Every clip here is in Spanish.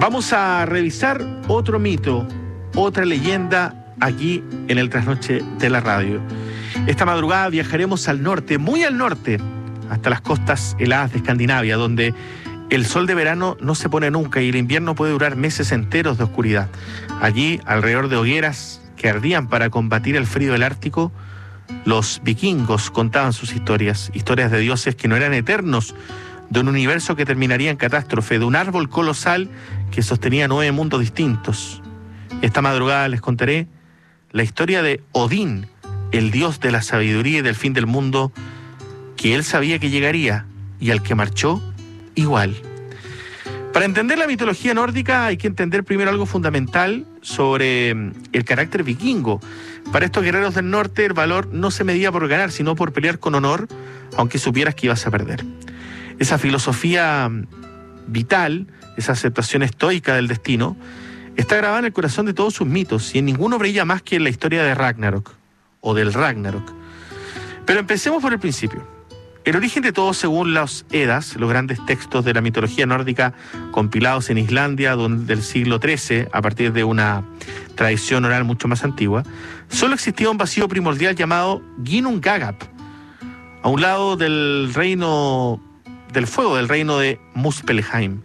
Vamos a revisar otro mito, otra leyenda aquí en el Trasnoche de la Radio. Esta madrugada viajaremos al norte, muy al norte, hasta las costas heladas de Escandinavia, donde el sol de verano no se pone nunca y el invierno puede durar meses enteros de oscuridad. Allí, alrededor de hogueras que ardían para combatir el frío del Ártico, los vikingos contaban sus historias de dioses que no eran eternos, de un universo que terminaría en catástrofe, de un árbol colosal que sostenía 9 mundos distintos. Esta madrugada les contaré la historia de Odín, el dios de la sabiduría y del fin del mundo, que él sabía que llegaría y al que marchó igual. Para entender la mitología nórdica hay que entender primero algo fundamental sobre el carácter vikingo. Para estos guerreros del norte el valor no se medía por ganar, sino por pelear con honor, aunque supieras que ibas a perder. Esa filosofía vital, esa aceptación estoica del destino, está grabada en el corazón de todos sus mitos y en ninguno brilla más que en la historia de Ragnarok, o del Ragnarok. Pero empecemos por el principio. El origen de todo, según los Eddas, los grandes textos de la mitología nórdica compilados en Islandia del siglo XIII, a partir de una tradición oral mucho más antigua, solo existía un vacío primordial llamado Ginnungagap, a un lado del reino del fuego, del reino de Muspelheim.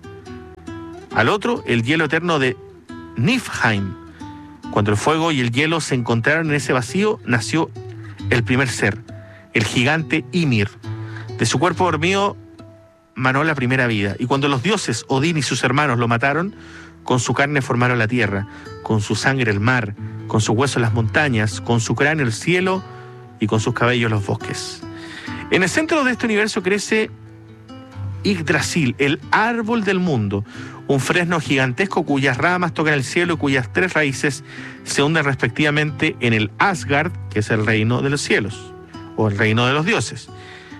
Al otro, el hielo eterno de Niflheim. Cuando el fuego y el hielo se encontraron en ese vacío, nació el primer ser, el gigante Ymir. De su cuerpo dormido manó la primera vida. Y cuando los dioses Odín y sus hermanos lo mataron, con su carne formaron la tierra, con su sangre el mar, con sus huesos las montañas, con su cráneo el cielo y con sus cabellos los bosques. En el centro de este universo crece Yggdrasil, el árbol del mundo, un fresno gigantesco cuyas ramas tocan el cielo y cuyas 3 raíces se hunden respectivamente en el Asgard, que es el reino de los cielos, o el reino de los dioses,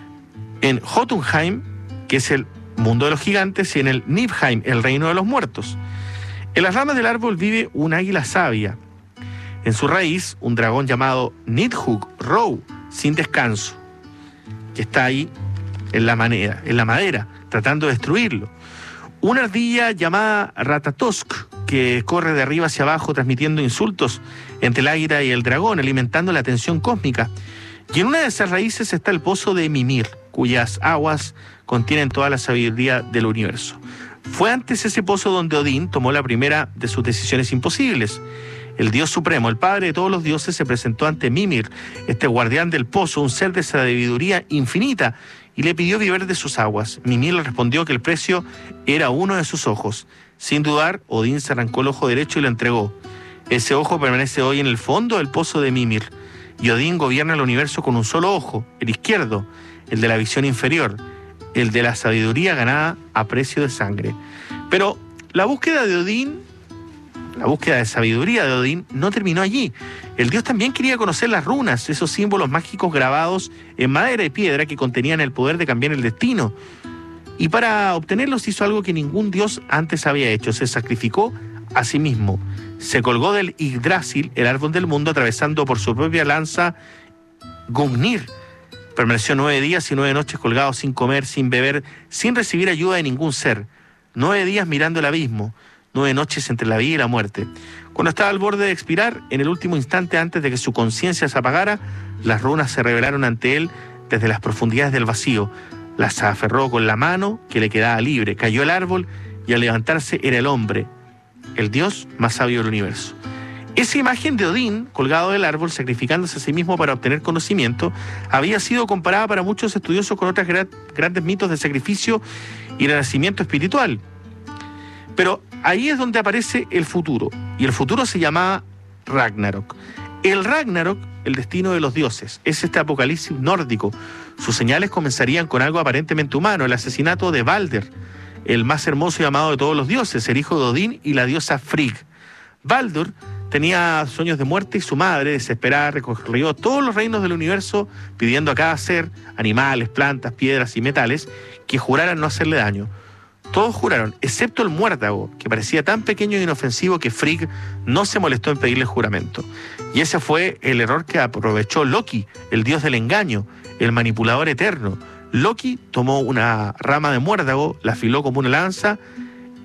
en Jotunheim, que es el mundo de los gigantes, y en el Niflheim, el reino de los muertos. En las ramas del árbol vive un águila sabia. En su raíz, un dragón llamado Nidhugg Row, sin descanso, que está ahí en la madera, tratando de destruirlo. Una ardilla llamada Ratatosk, que corre de arriba hacia abajo transmitiendo insultos entre el águila y el dragón, alimentando la tensión cósmica. Y en una de esas raíces está el pozo de Mimir, cuyas aguas contienen toda la sabiduría del universo. Fue antes ese pozo donde Odín tomó la primera de sus decisiones imposibles. El dios supremo, el padre de todos los dioses, se presentó ante Mimir, este guardián del pozo, un ser de sabiduría infinita, y le pidió beber de sus aguas. Mimir le respondió que el precio era uno de sus ojos. Sin dudar, Odín se arrancó el ojo derecho y lo entregó. Ese ojo permanece hoy en el fondo del pozo de Mimir, y Odín gobierna el universo con un solo ojo, el izquierdo, el de la visión inferior, el de la sabiduría ganada a precio de sangre. Pero la búsqueda de sabiduría de Odín no terminó allí. El dios también quería conocer las runas, esos símbolos mágicos grabados en madera y piedra que contenían el poder de cambiar el destino. Y para obtenerlos hizo algo que ningún dios antes había hecho: se sacrificó a sí mismo. Se colgó del Yggdrasil, el árbol del mundo, atravesando por su propia lanza Gungnir. Permaneció 9 días y 9 noches colgado, sin comer, sin beber, sin recibir ayuda de ningún ser. 9 días mirando el abismo, 9 noches entre la vida y la muerte. Cuando estaba al borde de expirar, en el último instante antes de que su conciencia se apagara, las runas se revelaron ante él desde las profundidades del vacío. Las aferró con la mano que le quedaba libre, cayó el árbol y al levantarse era el hombre, el dios más sabio del universo. Esa imagen de Odín, colgado del árbol, sacrificándose a sí mismo para obtener conocimiento, había sido comparada para muchos estudiosos con otros grandes mitos de sacrificio y renacimiento espiritual. Pero ahí es donde aparece el futuro, y el futuro se llamaba Ragnarok. El Ragnarok, el destino de los dioses, es este apocalipsis nórdico. Sus señales comenzarían con algo aparentemente humano: el asesinato de Balder, el más hermoso y amado de todos los dioses, el hijo de Odín y la diosa Frigg. Baldur tenía sueños de muerte y su madre, desesperada, recorrió todos los reinos del universo pidiendo a cada ser, animales, plantas, piedras y metales, que juraran no hacerle daño. Todos juraron, excepto el muérdago, que parecía tan pequeño e inofensivo que Frigg no se molestó en pedirle juramento. Y ese fue el error que aprovechó Loki, el dios del engaño, el manipulador eterno. Loki tomó una rama de muérdago, la afiló como una lanza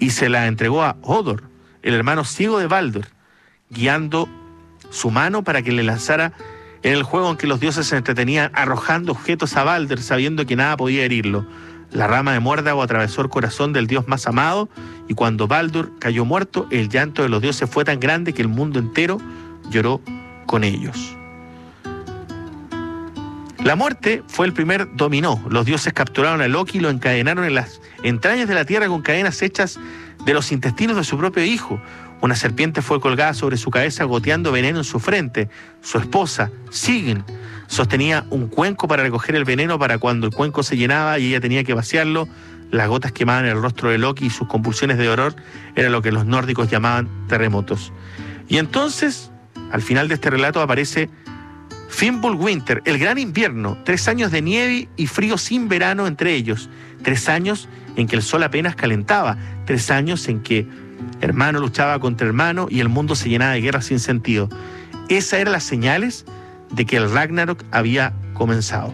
y se la entregó a Hodor, el hermano ciego de Baldur, guiando su mano para que le lanzara en el juego en que los dioses se entretenían arrojando objetos a Baldur, sabiendo que nada podía herirlo. La rama de muérdago atravesó el corazón del dios más amado, y cuando Baldur cayó muerto, el llanto de los dioses fue tan grande que el mundo entero lloró con ellos. La muerte fue el primer dominó. Los dioses capturaron a Loki y lo encadenaron en las entrañas de la tierra con cadenas hechas de los intestinos de su propio hijo. Una serpiente fue colgada sobre su cabeza, goteando veneno en su frente. Su esposa, Sigyn, sostenía un cuenco para recoger el veneno para cuando el cuenco se llenaba y ella tenía que vaciarlo. Las gotas quemaban el rostro de Loki y sus convulsiones de dolor eran lo que los nórdicos llamaban terremotos. Y entonces, al final de este relato aparece Fimbulwinter, el gran invierno, 3 años de nieve y frío sin verano entre ellos, 3 años en que el sol apenas calentaba, 3 años en que hermano luchaba contra hermano y el mundo se llenaba de guerra sin sentido. Esas eran las señales de que el Ragnarok había comenzado.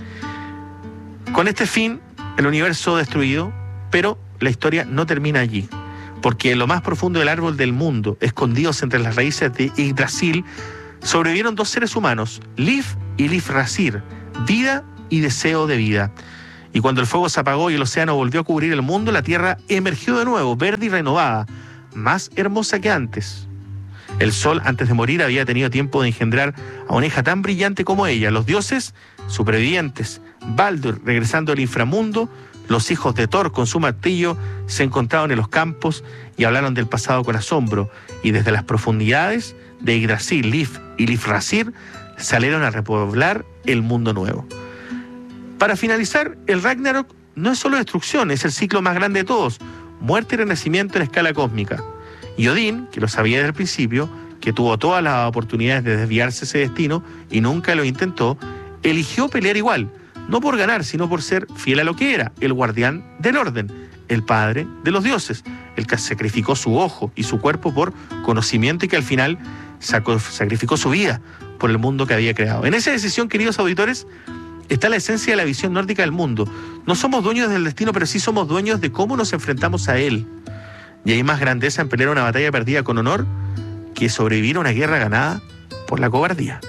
Con este fin, el universo destruido, pero la historia no termina allí, porque en lo más profundo del árbol del mundo, escondidos entre las raíces de Yggdrasil, sobrevivieron 2 seres humanos, Lif y Lifrasir, vida y deseo de vida. Y cuando el fuego se apagó y el océano volvió a cubrir el mundo, la tierra emergió de nuevo, verde y renovada, más hermosa que antes. El sol, antes de morir, había tenido tiempo de engendrar a una hija tan brillante como ella. Los dioses, supervivientes, Baldur, regresando al inframundo, los hijos de Thor con su martillo, se encontraron en los campos y hablaron del pasado con asombro. Y desde las profundidades de Yggdrasil, Lif y Lifrasir salieron a repoblar el mundo nuevo. Para finalizar, el Ragnarok no es solo destrucción, es el ciclo más grande de todos, muerte y renacimiento en escala cósmica. Y Odín, que lo sabía desde el principio, que tuvo todas las oportunidades de desviarse ese destino y nunca lo intentó, eligió pelear igual, no por ganar, sino por ser fiel a lo que era, el guardián del orden, el padre de los dioses, el que sacrificó su ojo y su cuerpo por conocimiento y que al final sacrificó su vida por el mundo que había creado. En esa decisión, queridos auditores, está la esencia de la visión nórdica del mundo. No somos dueños del destino, pero sí somos dueños de cómo nos enfrentamos a él. Y hay más grandeza en pelear una batalla perdida con honor que sobrevivir a una guerra ganada por la cobardía.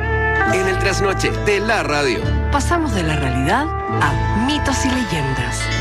En el trasnoche de la radio. Pasamos de la realidad a mitos y leyendas.